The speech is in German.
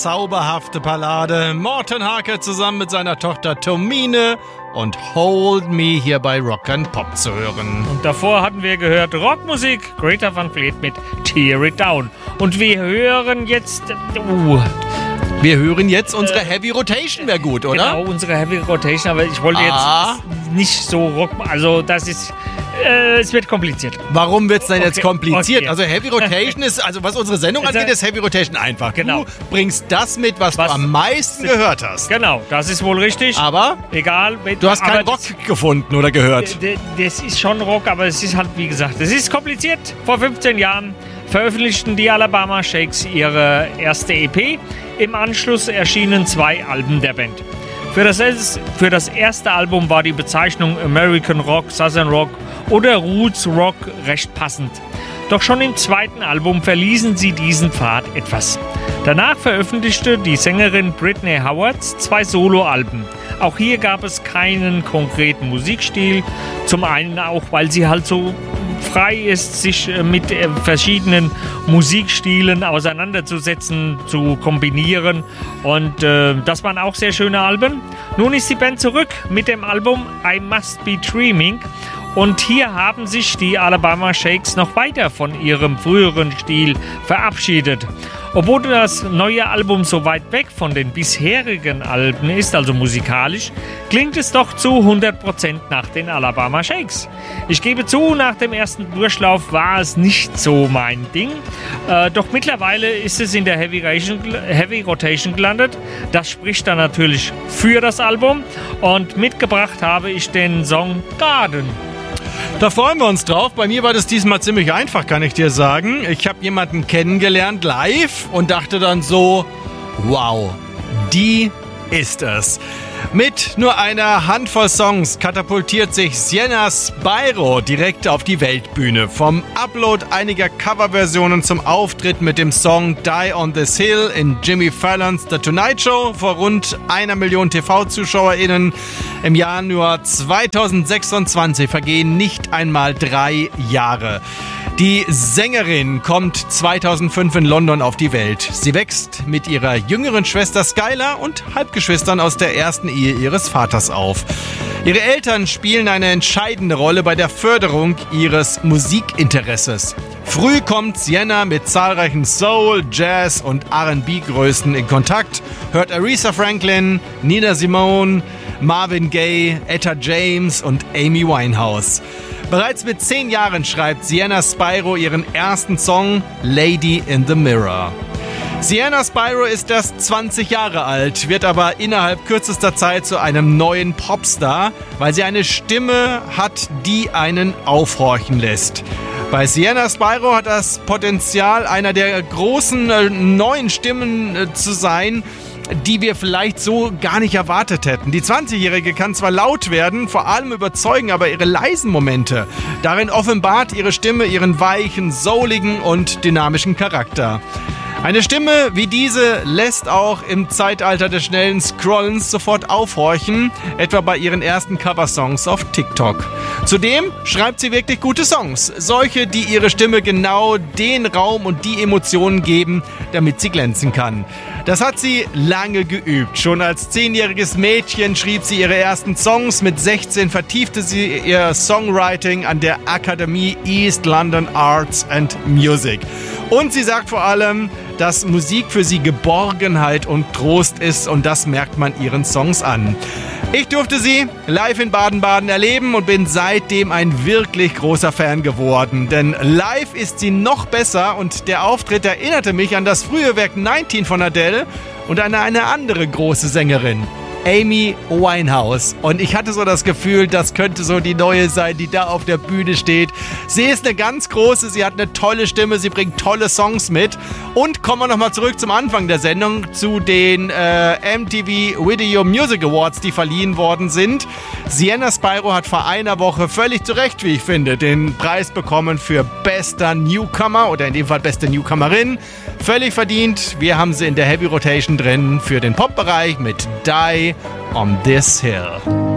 Zauberhafte Ballade. Morten Harke zusammen mit seiner Tochter Tomine und Hold Me hier bei Rock and Pop zu hören. Und davor hatten wir gehört Rockmusik, Greta Van Fleet mit Tear It Down. Und wir hören jetzt... Wir hören jetzt unsere Heavy Rotation, wäre gut, oder? Genau, unsere Heavy Rotation, aber ich wollte jetzt nicht so Rock... Also das ist... es wird kompliziert. Warum wird es denn jetzt kompliziert? Okay. Also Heavy Rotation ist, also was unsere Sendung angeht, ist Heavy Rotation einfach. Genau. Du bringst das mit, was du am meisten gehört hast. Genau, das ist wohl richtig. Aber egal. Du hast keinen Rock gefunden oder gehört. Das ist schon Rock, aber es ist halt, wie gesagt, es ist kompliziert. Vor 15 Jahren veröffentlichten die Alabama Shakes ihre erste EP. Im Anschluss erschienen 2 Alben der Band. Für das erste Album war die Bezeichnung American Rock, Southern Rock oder Roots Rock recht passend. Doch schon im zweiten Album verließen sie diesen Pfad etwas. Danach veröffentlichte die Sängerin Brittany Howard 2 Soloalben. Auch hier gab es keinen konkreten Musikstil. Zum einen auch, weil sie halt so frei ist, sich mit verschiedenen Musikstilen auseinanderzusetzen, zu kombinieren. Und das waren auch sehr schöne Alben. Nun ist die Band zurück mit dem Album I Must Be Dreaming. Und hier haben sich die Alabama Shakes noch weiter von ihrem früheren Stil verabschiedet. Obwohl das neue Album so weit weg von den bisherigen Alben ist, also musikalisch, klingt es doch zu 100% nach den Alabama Shakes. Ich gebe zu, nach dem ersten Durchlauf war es nicht so mein Ding. Doch mittlerweile ist es in der Heavy Rotation gelandet. Das spricht dann natürlich für das Album. Und mitgebracht habe ich den Song Garden. Da freuen wir uns drauf. Bei mir war das diesmal ziemlich einfach, kann ich dir sagen. Ich habe jemanden kennengelernt live und dachte dann so, wow, die ist es. Mit nur einer Handvoll Songs katapultiert sich Sienna Spyro direkt auf die Weltbühne. Vom Upload einiger Coverversionen zum Auftritt mit dem Song Die on This Hill in Jimmy Fallons The Tonight Show vor rund 1 Million TV-ZuschauerInnen. Im Januar 2026 vergehen nicht einmal 3 Jahre. Die Sängerin kommt 2005 in London auf die Welt. Sie wächst mit ihrer jüngeren Schwester Skylar und Halbgeschwistern aus der ersten Ehe ihres Vaters auf. Ihre Eltern spielen eine entscheidende Rolle bei der Förderung ihres Musikinteresses. Früh kommt Sienna mit zahlreichen Soul-, Jazz- und R&B-Größen in Kontakt, hört Aretha Franklin, Nina Simone, Marvin Gaye, Etta James und Amy Winehouse. Bereits mit 10 Jahren schreibt Sienna Spyro ihren ersten Song Lady in the Mirror. Sienna Spyro ist erst 20 Jahre alt, wird aber innerhalb kürzester Zeit zu einem neuen Popstar, weil sie eine Stimme hat, die einen aufhorchen lässt. Bei Sienna Spyro hat das Potenzial, einer der großen neuen Stimmen zu sein, die wir vielleicht so gar nicht erwartet hätten. Die 20-Jährige kann zwar laut werden, vor allem überzeugen, aber ihre leisen Momente. Darin offenbart ihre Stimme ihren weichen, souligen und dynamischen Charakter. Eine Stimme wie diese lässt auch im Zeitalter des schnellen Scrollens sofort aufhorchen, etwa bei ihren ersten Coversongs auf TikTok. Zudem schreibt sie wirklich gute Songs, solche, die ihre Stimme genau den Raum und die Emotionen geben, damit sie glänzen kann. Das hat sie lange geübt. Schon als 10-jähriges Mädchen schrieb sie ihre ersten Songs. Mit 16 vertiefte sie ihr Songwriting an der Akademie East London Arts and Music. Und sie sagt vor allem, dass Musik für sie Geborgenheit und Trost ist, und das merkt man ihren Songs an. Ich durfte sie live in Baden-Baden erleben und bin seitdem ein wirklich großer Fan geworden. Denn live ist sie noch besser und der Auftritt erinnerte mich an das frühe Werk 19 von Adele und an eine andere große Sängerin, Amy Winehouse. Und ich hatte so das Gefühl, das könnte so die neue sein, die da auf der Bühne steht. Sie ist eine ganz große, sie hat eine tolle Stimme, sie bringt tolle Songs mit. Und kommen wir nochmal zurück zum Anfang der Sendung, zu den MTV Video Music Awards, die verliehen worden sind. Sienna Spyro hat vor einer Woche völlig zu Recht, wie ich finde, den Preis bekommen für bester Newcomer oder in dem Fall beste Newcomerin. Völlig verdient. Wir haben sie in der Heavy Rotation drin für den Pop-Bereich mit Die on This Hill.